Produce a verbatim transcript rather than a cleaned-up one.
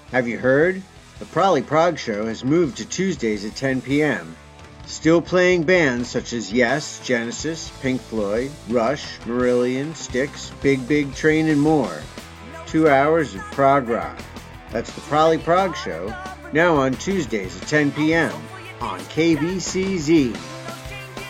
Have you heard? The Prolly Prog Show has moved to Tuesdays at ten p.m. Still playing bands such as Yes, Genesis, Pink Floyd, Rush, Marillion, Styx, Big Big Train, and more. Two hours of prog rock. That's the Prolly Prog Show, now on Tuesdays at ten p.m. on K B C Z.